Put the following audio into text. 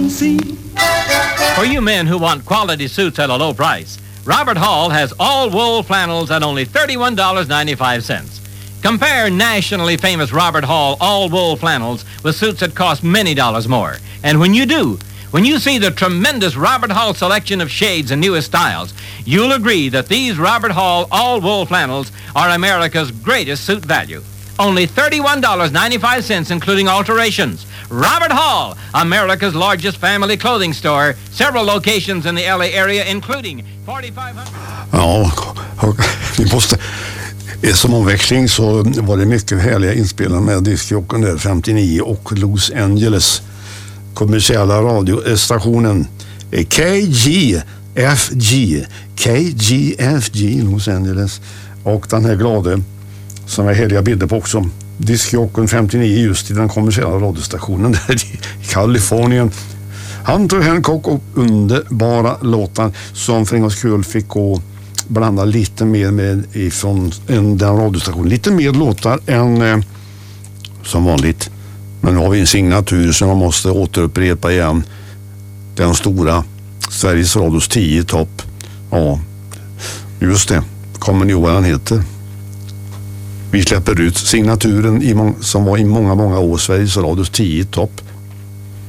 For you men who want quality suits at a low price, Robert Hall has all wool flannels at only $31.95. Compare nationally famous Robert Hall all wool flannels with suits that cost many dollars more. And when you do, when you see the tremendous Robert Hall selection of shades and newest styles, you'll agree that these Robert Hall all wool flannels are America's greatest suit value. Only $31.95 including alterations. Robert Hall, America's largest family clothing store. Several locations in the LA area including 4500. Ja, vi måste... Som omväxling så var det mycket härliga inspelningar med diskjocken där 59 och Los Angeles kommersiella radiostationen KGFG Los Angeles och den här glade som är härliga bilder på också diskjocken 59 just i den kommersiella radiostationen där i Kalifornien. Hunter Hancock och underbara låtar som för en gångs skull fick gå blanda lite mer med ifrån den radiostationen. Lite mer låtar än som vanligt. Men nu har vi en signatur som man måste återupprepa igen. Den stora Sveriges Radios 10 topp. Ja, just det. Kommer ni ihåg vad den heter? Vi släpper ut signaturen som var i många år Sveriges Radios 10 topp.